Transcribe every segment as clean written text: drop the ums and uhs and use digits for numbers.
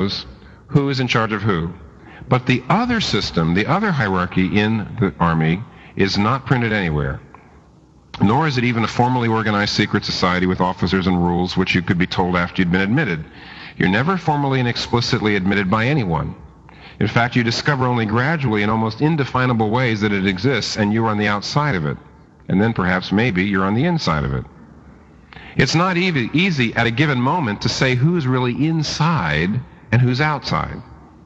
knows who is in charge of who. But the other system, the other hierarchy in the Army, is not printed anywhere. Nor is it even a formally organized secret society with officers and rules which you could be told after you'd been admitted. You're never formally and explicitly admitted by anyone. In fact, you discover only gradually in almost indefinable ways that it exists, and you're on the outside of it. And then perhaps maybe you're on the inside of it. It's not easy at a given moment to say who's really inside and who's outside.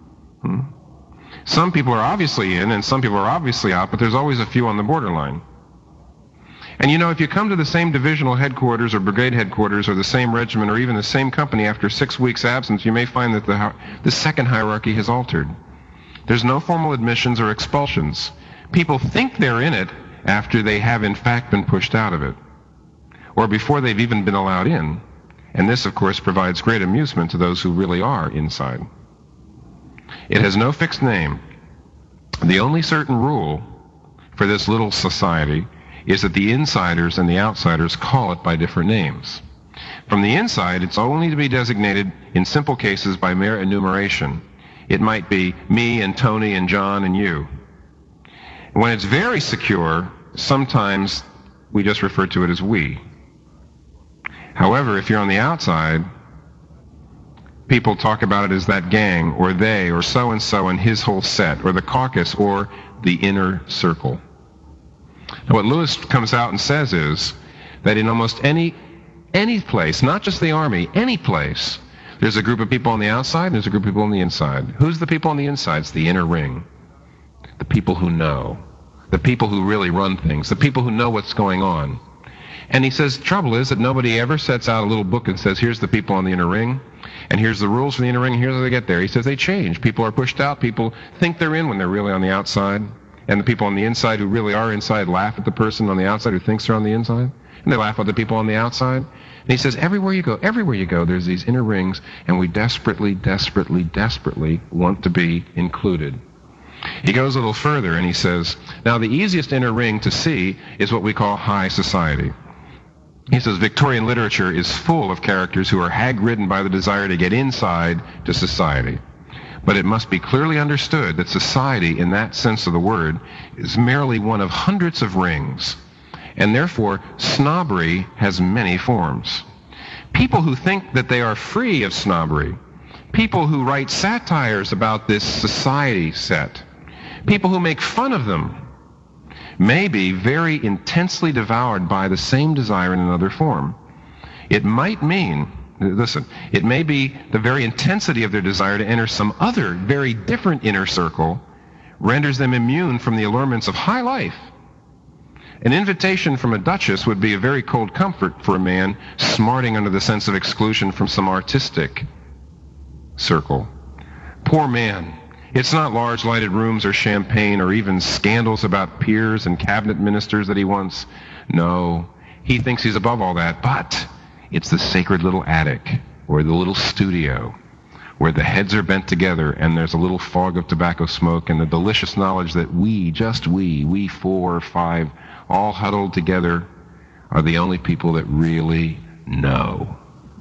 Some people are obviously in and some people are obviously out, but there's always a few on the borderline. And you know, if you come to the same divisional headquarters or brigade headquarters or the same regiment or even the same company after 6 weeks' absence, you may find that the second hierarchy has altered. There's no formal admissions or expulsions. People think they're in it after they have in fact been pushed out of it, or before they've even been allowed in. And this, of course, provides great amusement to those who really are inside. It has no fixed name. The only certain rule for this little society is that the insiders and the outsiders call it by different names. From the inside, it's only to be designated in simple cases by mere enumeration. It might be me and Tony and John and you. When it's very secure, sometimes we just refer to it as we. However, if you're on the outside, people talk about it as that gang, or they, or so-and-so and his whole set, or the caucus, or the inner circle. Now, what Lewis comes out and says is that in almost any place, not just the Army, any place, there's a group of people on the outside and there's a group of people on the inside. Who's the people on the inside? It's the inner ring. The people who know. The people who really run things. The people who know what's going on. And he says, the trouble is that nobody ever sets out a little book and says, here's the people on the inner ring, and here's the rules for the inner ring, and here's how they get there. He says they change. People are pushed out. People think they're in when they're really on the outside. And the people on the inside who really are inside laugh at the person on the outside who thinks they're on the inside. And they laugh at the people on the outside. And he says, everywhere you go, there's these inner rings, and we desperately, desperately, desperately want to be included. He goes a little further and he says, now the easiest inner ring to see is what we call high society. He says Victorian literature is full of characters who are hag-ridden by the desire to get inside to society. But it must be clearly understood that society, in that sense of the word, is merely one of hundreds of rings, and therefore snobbery has many forms. People who think that they are free of snobbery, people who write satires about this society set, people who make fun of them, may be very intensely devoured by the same desire in another form. It might mean, listen, it may be the very intensity of their desire to enter some other, very different inner circle renders them immune from the allurements of high life. An invitation from a duchess would be a very cold comfort for a man smarting under the sense of exclusion from some artistic circle. Poor man. It's not large lighted rooms or champagne or even scandals about peers and cabinet ministers that he wants. No, he thinks he's above all that, but it's the sacred little attic or the little studio where the heads are bent together and there's a little fog of tobacco smoke and the delicious knowledge that we 4 or 5, all huddled together, are the only people that really know.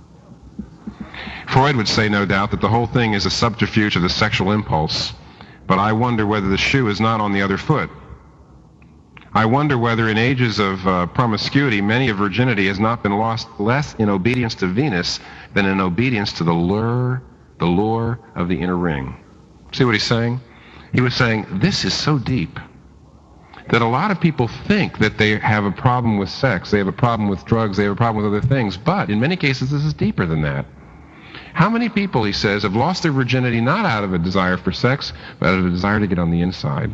Freud would say, no doubt, that the whole thing is a subterfuge of the sexual impulse, but I wonder whether the shoe is not on the other foot. I wonder whether in ages of promiscuity, many of virginity has not been lost less in obedience to Venus than in obedience to the lure of the inner ring. See what he's saying? He was saying, this is so deep that a lot of people think that they have a problem with sex, they have a problem with drugs, they have a problem with other things, but in many cases this is deeper than that. How many people, he says, have lost their virginity not out of a desire for sex, but out of a desire to get on the inside?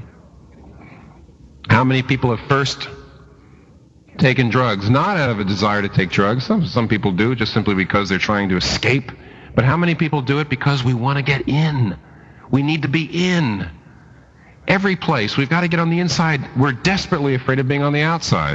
How many people have first taken drugs not out of a desire to take drugs? Some people do just simply because they're trying to escape. But how many people do it because we want to get in? We need to be in. Every place, we've got to get on the inside. We're desperately afraid of being on the outside.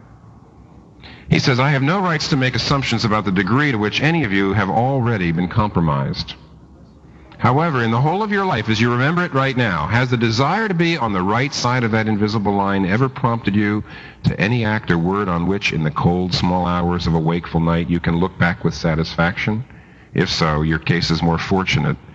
He says, I have no rights to make assumptions about the degree to which any of you have already been compromised. However, in the whole of your life, as you remember it right now, has the desire to be on the right side of that invisible line ever prompted you to any act or word on which, in the cold, small hours of a wakeful night, you can look back with satisfaction? If so, your case is more fortunate